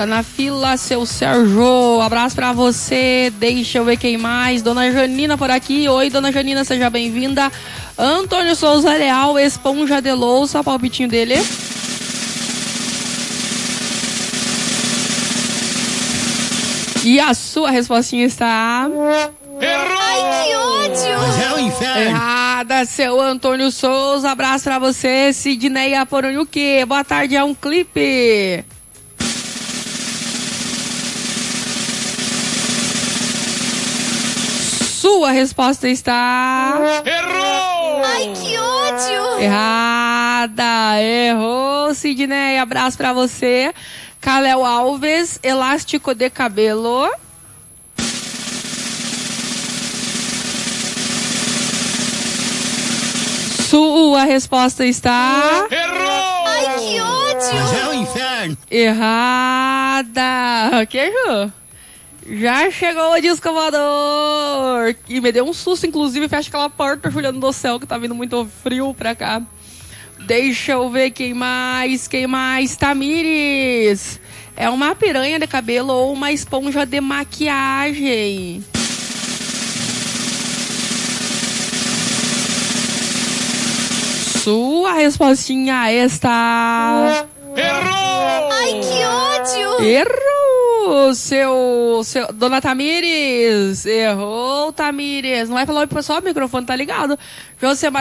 Tá na fila, seu Sérgio. Abraço pra você. Deixa eu ver quem mais. Dona Janina por aqui. Oi, Dona Janina, seja bem-vinda. Antônio Souza Leal, esponja de louça, palpitinho dele. E a sua respostinha está... Errou! Ai, que ódio! Mas é o inferno. Errada, seu Antônio Souza. Abraço pra você. Sidneia Poroniuque. Boa tarde, é um clipe. Sua resposta está... Errou! Ai, que ódio! Errada. Errou, Sidneia. Abraço pra você. Caléu Alves, elástico de cabelo. Sua resposta está... Errou! Ai, que ódio! Mas é o inferno. Errada. Que errou? Já chegou o disco voador. E me deu um susto, inclusive, fecha aquela porta, Juliano do céu, que tá vindo muito frio pra cá. Deixa eu ver quem mais. Tamires. É uma piranha de cabelo ou uma esponja de maquiagem? Sua respostinha está... Errou! Ai, que ódio! Errou, seu... Dona Tamires. Errou, Tamires. Não vai falar oi pro pessoal, o microfone tá ligado. Josemar